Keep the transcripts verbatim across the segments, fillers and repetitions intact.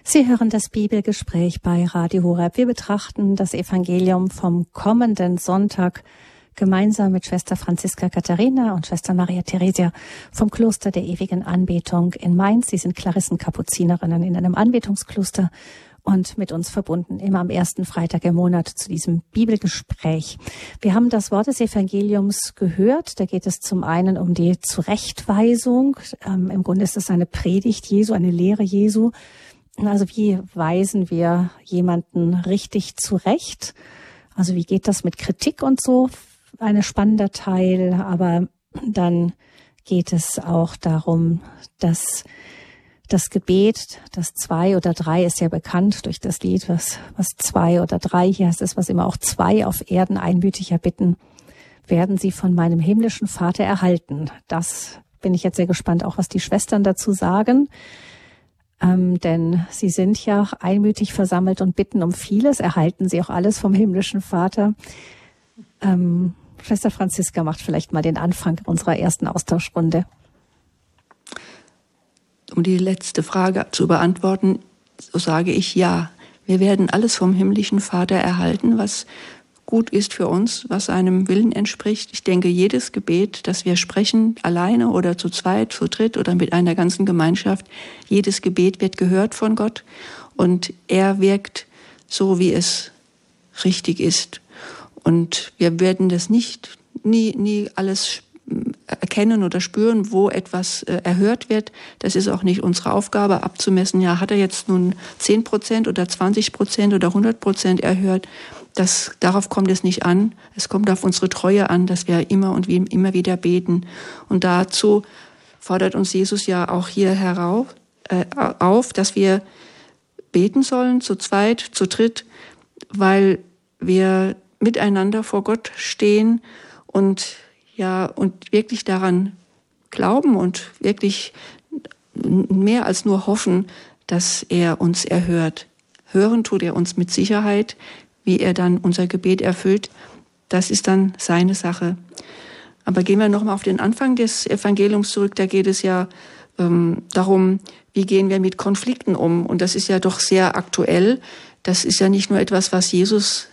Sie hören das Bibelgespräch bei Radio Horeb. Wir betrachten das Evangelium vom kommenden Sonntag gemeinsam mit Schwester Franziska Katharina und Schwester Maria Theresia vom Kloster der ewigen Anbetung in Mainz. Sie sind Klarissenkapuzinerinnen in einem Anbetungskloster und mit uns verbunden immer am ersten Freitag im Monat zu diesem Bibelgespräch. Wir haben das Wort des Evangeliums gehört. Da geht es zum einen um die Zurechtweisung. Ähm, Im Grunde ist es eine Predigt Jesu, eine Lehre Jesu. Also wie weisen wir jemanden richtig zurecht? Also wie geht das mit Kritik und so? Ein spannender Teil, aber dann geht es auch darum, dass das Gebet, das Zwei oder Drei ist ja bekannt durch das Lied, was, was Zwei oder Drei hier heißt es, was immer auch zwei auf Erden einmütig erbitten, werden sie von meinem himmlischen Vater erhalten. Das bin ich jetzt sehr gespannt, auch was die Schwestern dazu sagen. Ähm, denn sie sind ja einmütig versammelt und bitten um vieles, erhalten sie auch alles vom himmlischen Vater. Ähm, Schwester Franziska macht vielleicht mal den Anfang unserer ersten Austauschrunde. Um die letzte Frage zu beantworten, so sage ich ja. Wir werden alles vom himmlischen Vater erhalten, was gut ist für uns, was seinem Willen entspricht. Ich denke, jedes Gebet, das wir sprechen, alleine oder zu zweit, zu dritt oder mit einer ganzen Gemeinschaft, jedes Gebet wird gehört von Gott und er wirkt so, wie es richtig ist. Und wir werden das nicht, nie, nie alles erkennen oder spüren, wo etwas äh, erhört wird. Das ist auch nicht unsere Aufgabe, abzumessen, ja, hat er jetzt nun zehn Prozent oder zwanzig Prozent oder hundert Prozent erhört. Das, darauf kommt es nicht an. Es kommt auf unsere Treue an, dass wir immer und wie, immer wieder beten. Und dazu fordert uns Jesus ja auch hier herauf, äh, auf, dass wir beten sollen, zu zweit, zu dritt, weil wir miteinander vor Gott stehen und ja, und wirklich daran glauben und wirklich mehr als nur hoffen, dass er uns erhört. Hören tut er uns mit Sicherheit, wie er dann unser Gebet erfüllt. Das ist dann seine Sache. Aber gehen wir nochmal auf den Anfang des Evangeliums zurück. Da geht es ja ähm, darum, wie gehen wir mit Konflikten um. Und das ist ja doch sehr aktuell. Das ist ja nicht nur etwas, was Jesus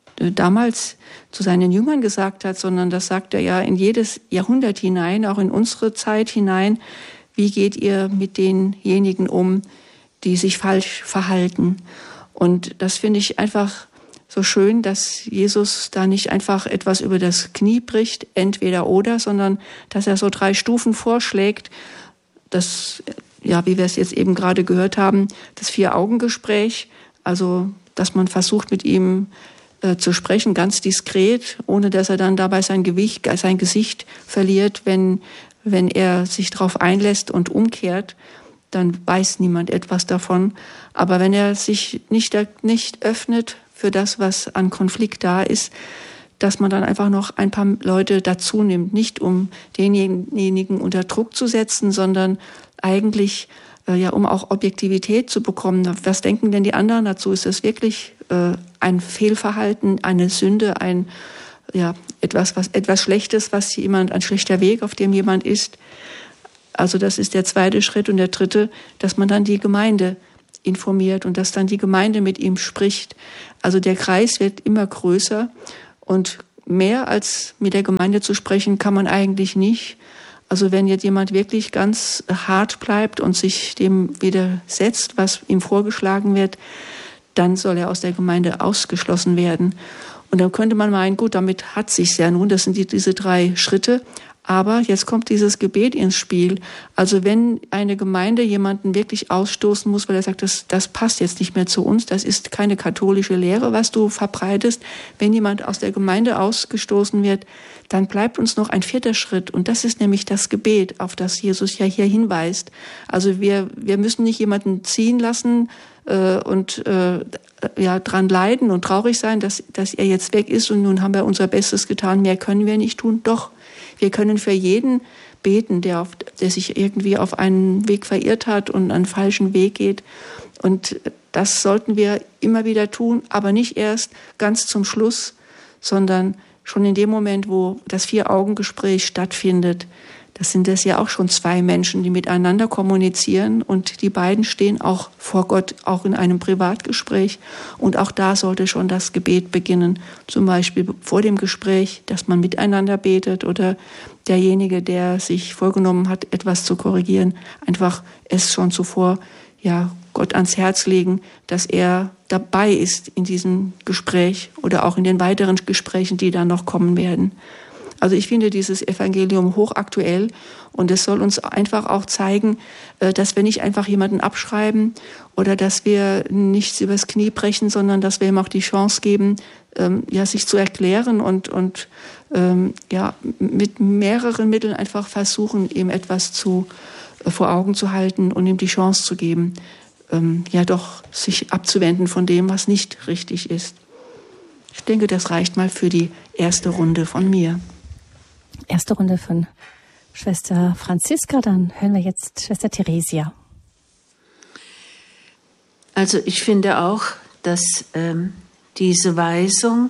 damals zu seinen Jüngern gesagt hat, sondern das sagt er ja in jedes Jahrhundert hinein, auch in unsere Zeit hinein. Wie geht ihr mit denjenigen um, die sich falsch verhalten? Und das finde ich einfach so schön, dass Jesus da nicht einfach etwas über das Knie bricht, entweder oder, sondern dass er so drei Stufen vorschlägt. Das, ja, wie wir es jetzt eben gerade gehört haben, das Vier-Augen-Gespräch, also dass man versucht mit ihm zu sprechen, ganz diskret, ohne dass er dann dabei sein Gewicht, sein Gesicht verliert. Wenn, wenn er sich darauf einlässt und umkehrt, dann weiß niemand etwas davon. Aber wenn er sich nicht, nicht öffnet für das, was an Konflikt da ist, dass man dann einfach noch ein paar Leute dazu nimmt, nicht um denjenigen unter Druck zu setzen, sondern eigentlich ja, um auch Objektivität zu bekommen. Was denken denn die anderen dazu? Ist das wirklich äh, ein Fehlverhalten, eine Sünde, ein ja etwas, was etwas Schlechtes, was jemand, ein schlechter Weg, auf dem jemand ist? Also das ist der zweite Schritt. Und der dritte, dass man dann die Gemeinde informiert und dass dann die Gemeinde mit ihm spricht. Also der Kreis wird immer größer und mehr als mit der Gemeinde zu sprechen kann man eigentlich nicht. Also wenn jetzt jemand wirklich ganz hart bleibt und sich dem widersetzt, was ihm vorgeschlagen wird, dann soll er aus der Gemeinde ausgeschlossen werden. Und dann könnte man meinen, gut, damit hat sich's ja nun, das sind die, diese drei Schritte. Aber jetzt kommt dieses Gebet ins Spiel. Also wenn eine Gemeinde jemanden wirklich ausstoßen muss, weil er sagt, das, das passt jetzt nicht mehr zu uns, das ist keine katholische Lehre, was du verbreitest. Wenn jemand aus der Gemeinde ausgestoßen wird, dann bleibt uns noch ein vierter Schritt. Und das ist nämlich das Gebet, auf das Jesus ja hier hinweist. Also wir, wir müssen nicht jemanden ziehen lassen äh, und äh, ja, dran leiden und traurig sein, dass, dass er jetzt weg ist und nun haben wir unser Bestes getan, mehr können wir nicht tun. Doch, wir können für jeden beten, der, auf, der sich irgendwie auf einen Weg verirrt hat und einen falschen Weg geht. Und das sollten wir immer wieder tun, aber nicht erst ganz zum Schluss, sondern schon in dem Moment, wo das Vier-Augen-Gespräch stattfindet. das sind das ja auch schon zwei Menschen, die miteinander kommunizieren und die beiden stehen auch vor Gott, auch in einem Privatgespräch. Und auch da sollte schon das Gebet beginnen, zum Beispiel vor dem Gespräch, dass man miteinander betet oder derjenige, der sich vorgenommen hat, etwas zu korrigieren, einfach es schon zuvor, ja, Gott ans Herz legen, dass er dabei ist in diesem Gespräch oder auch in den weiteren Gesprächen, die dann noch kommen werden. Also ich finde dieses Evangelium hochaktuell und es soll uns einfach auch zeigen, dass wir nicht einfach jemanden abschreiben oder dass wir nichts übers Knie brechen, sondern dass wir ihm auch die Chance geben, ja, sich zu erklären und, und ja, mit mehreren Mitteln einfach versuchen, ihm etwas zu, vor Augen zu halten und ihm die Chance zu geben, ja doch sich abzuwenden von dem, was nicht richtig ist. Ich denke, das reicht mal für die erste Runde von mir. Erste Runde von Schwester Franziska, dann hören wir jetzt Schwester Theresia. Also ich finde auch, dass ähm, diese Weisung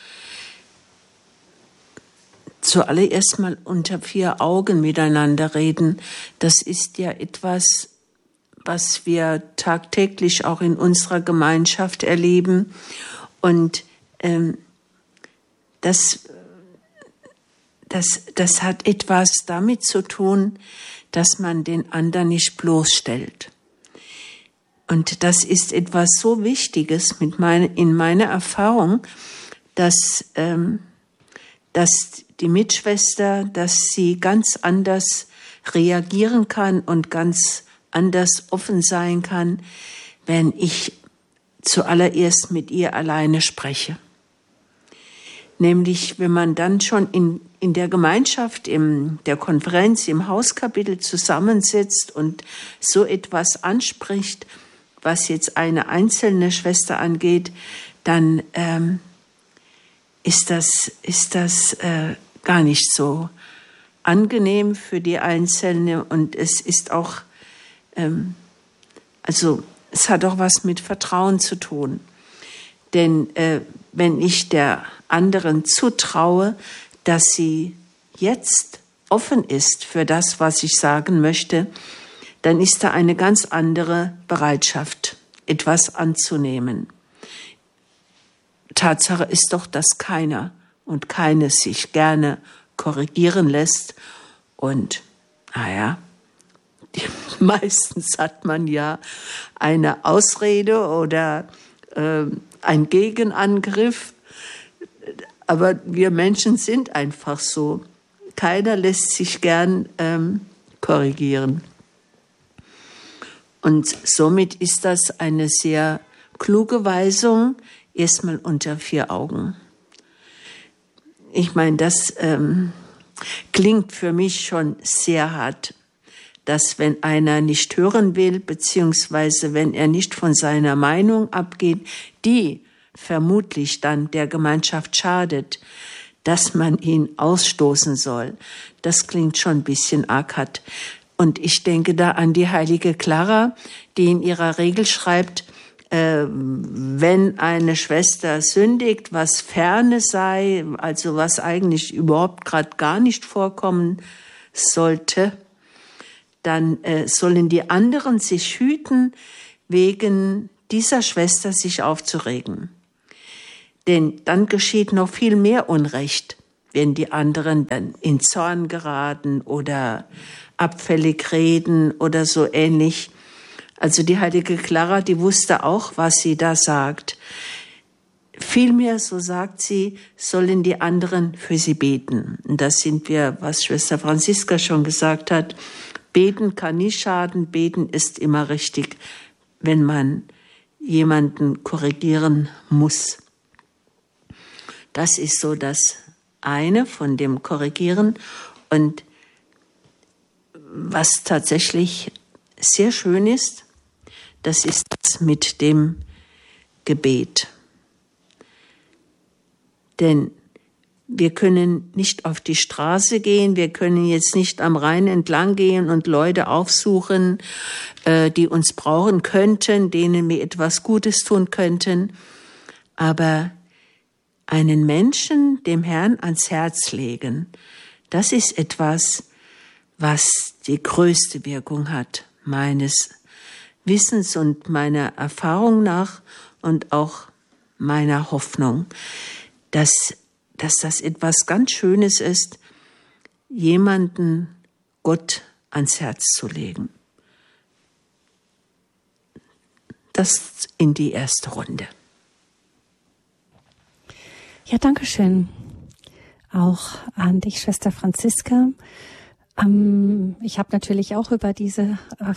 zuallererst mal unter vier Augen miteinander reden, das ist ja etwas, was wir tagtäglich auch in unserer Gemeinschaft erleben. Und ähm, das Das, das hat etwas damit zu tun, dass man den anderen nicht bloßstellt. Und das ist etwas so Wichtiges mit meine, in meiner Erfahrung, dass, ähm, dass die Mitschwester, dass sie ganz anders reagieren kann und ganz anders offen sein kann, wenn ich zuallererst mit ihr alleine spreche. Nämlich, wenn man dann schon in, in der Gemeinschaft, in der Konferenz, im Hauskapitel zusammensetzt und so etwas anspricht, was jetzt eine einzelne Schwester angeht, dann ähm, ist das, ist das äh, gar nicht so angenehm für die Einzelne. Und es ist auch, ähm, also es hat auch was mit Vertrauen zu tun. Denn äh, wenn ich der anderen zutraue, dass sie jetzt offen ist für das, was ich sagen möchte, dann ist da eine ganz andere Bereitschaft, etwas anzunehmen. Tatsache ist doch, dass keiner und keine sich gerne korrigieren lässt. Und naja, meistens hat man ja eine Ausrede oder äh, ein Gegenangriff. Aber wir Menschen sind einfach so. Keiner lässt sich gern ähm, korrigieren. Und somit ist das eine sehr kluge Weisung, erstmal unter vier Augen. Ich meine, das ähm, klingt für mich schon sehr hart, dass wenn einer nicht hören will, beziehungsweise wenn er nicht von seiner Meinung abgeht, die vermutlich dann der Gemeinschaft schadet, dass man ihn ausstoßen soll. Das klingt schon ein bisschen arg hart. Und ich denke da an die heilige Clara, die in ihrer Regel schreibt, äh, wenn eine Schwester sündigt, was ferne sei, also was eigentlich überhaupt gerade gar nicht vorkommen sollte, dann äh, sollen die anderen sich hüten, wegen dieser Schwester sich aufzuregen. Denn dann geschieht noch viel mehr Unrecht, wenn die anderen dann in Zorn geraten oder abfällig reden oder so ähnlich. Also die heilige Clara, die wusste auch, was sie da sagt. Vielmehr, so sagt sie, sollen die anderen für sie beten. Und das sind wir, was Schwester Franziska schon gesagt hat. Beten kann nie schaden, beten ist immer richtig, wenn man jemanden korrigieren muss. Das ist so das eine von dem Korrigieren. Und was tatsächlich sehr schön ist, das ist das mit dem Gebet. Denn wir können nicht auf die Straße gehen, wir können jetzt nicht am Rhein entlang gehen und Leute aufsuchen, die uns brauchen könnten, denen wir etwas Gutes tun könnten. Aber einen Menschen dem Herrn ans Herz legen, das ist etwas, was die größte Wirkung hat, meines Wissens und meiner Erfahrung nach und auch meiner Hoffnung, dass, dass das etwas ganz Schönes ist, jemanden Gott ans Herz zu legen. Das in die erste Runde. Ja, danke schön. Auch an dich, Schwester Franziska. Ähm, ich habe natürlich auch über diese äh,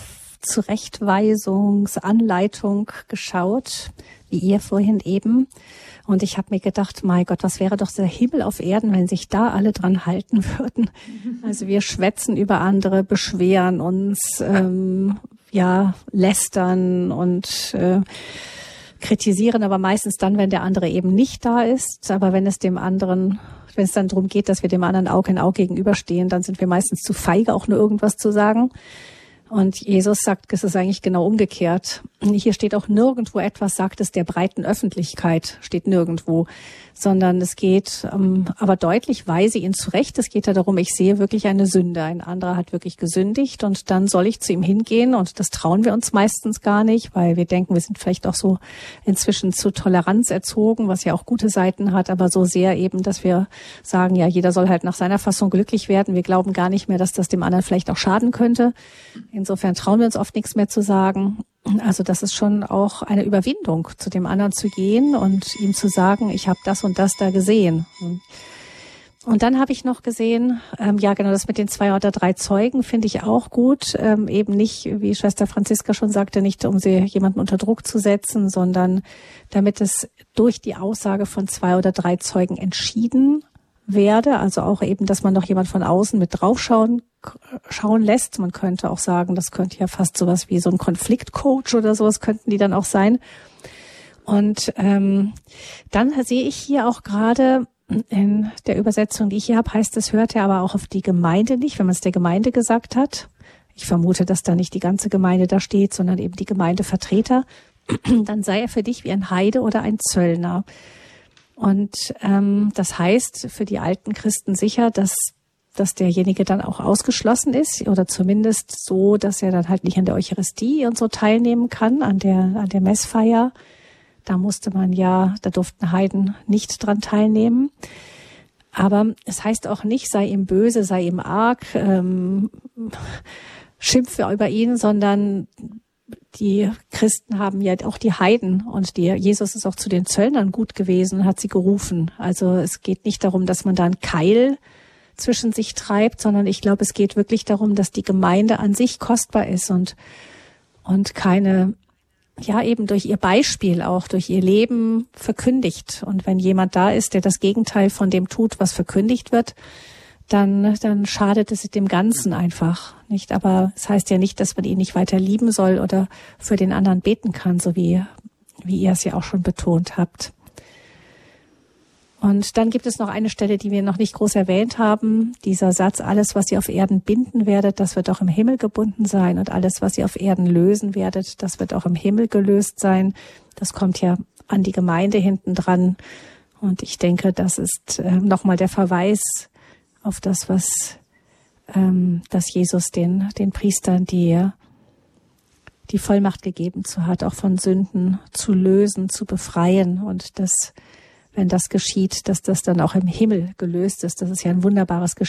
Zurechtweisungsanleitung geschaut, wie ihr vorhin eben. Und ich habe mir gedacht, mein Gott, was wäre doch der Himmel auf Erden, wenn sich da alle dran halten würden. Also wir schwätzen über andere, beschweren uns, ähm, ja, lästern und äh, kritisieren, aber meistens dann, wenn der andere eben nicht da ist. Aber wenn es dem anderen, wenn es dann darum geht, dass wir dem anderen Auge in Auge gegenüberstehen, dann sind wir meistens zu feige, auch nur irgendwas zu sagen. Und Jesus sagt, es ist eigentlich genau umgekehrt. Hier steht auch nirgendwo etwas, sagt es der breiten Öffentlichkeit, steht nirgendwo, sondern es geht ähm, aber deutlich, weise ihn zurecht. Es geht ja darum, ich sehe wirklich eine Sünde. Ein anderer hat wirklich gesündigt und dann soll ich zu ihm hingehen und das trauen wir uns meistens gar nicht, weil wir denken, wir sind vielleicht auch so inzwischen zu Toleranz erzogen, was ja auch gute Seiten hat, aber so sehr eben, dass wir sagen, ja, jeder soll halt nach seiner Fassung glücklich werden. Wir glauben gar nicht mehr, dass das dem anderen vielleicht auch schaden könnte. Insofern trauen wir uns oft nichts mehr zu sagen. Also das ist schon auch eine Überwindung, zu dem anderen zu gehen und ihm zu sagen, ich habe das und das da gesehen. Und dann habe ich noch gesehen, ähm, ja genau, das mit den zwei oder drei Zeugen finde ich auch gut. Ähm, eben nicht, wie Schwester Franziska schon sagte, nicht um sie jemanden unter Druck zu setzen, sondern damit es durch die Aussage von zwei oder drei Zeugen entschieden werde. Also auch eben, dass man noch jemand von außen mit draufschauen schauen lässt. Man könnte auch sagen, das könnte ja fast sowas wie so ein Konfliktcoach oder sowas könnten die dann auch sein. Und ähm, dann sehe ich hier auch gerade in der Übersetzung, die ich hier habe, heißt es, hört er aber auch auf die Gemeinde nicht, wenn man es der Gemeinde gesagt hat. Ich vermute, dass da nicht die ganze Gemeinde da steht, sondern eben die Gemeindevertreter. Dann sei er für dich wie ein Heide oder ein Zöllner. Und ähm, das heißt für die alten Christen sicher, dass dass derjenige dann auch ausgeschlossen ist oder zumindest so, dass er dann halt nicht an der Eucharistie und so teilnehmen kann, an der an der Messfeier. Da musste man ja, da durften Heiden nicht dran teilnehmen. Aber es heißt auch nicht, sei ihm böse, sei ihm arg, ähm, schimpfe über ihn, sondern die Christen haben ja auch die Heiden und die, Jesus ist auch zu den Zöllnern gut gewesen und hat sie gerufen. Also es geht nicht darum, dass man da einen Keil zwischen sich treibt, sondern ich glaube, es geht wirklich darum, dass die Gemeinde an sich kostbar ist und und keine, ja eben durch ihr Beispiel auch, durch ihr Leben verkündigt. Und wenn jemand da ist, der das Gegenteil von dem tut, was verkündigt wird, dann dann schadet es dem Ganzen einfach, nicht? Aber es heißt ja nicht, dass man ihn nicht weiter lieben soll oder für den anderen beten kann, so wie wie ihr es ja auch schon betont habt. Und dann gibt es noch eine Stelle, die wir noch nicht groß erwähnt haben. Dieser Satz, alles, was ihr auf Erden binden werdet, das wird auch im Himmel gebunden sein. Und alles, was ihr auf Erden lösen werdet, das wird auch im Himmel gelöst sein. Das kommt ja an die Gemeinde hinten dran. Und ich denke, das ist äh, nochmal der Verweis auf das, was ähm, dass Jesus den, den Priestern die, die Vollmacht gegeben zu hat, auch von Sünden zu lösen, zu befreien. Und das wenn das geschieht, dass das dann auch im Himmel gelöst ist. Das ist ja ein wunderbares Geschenk.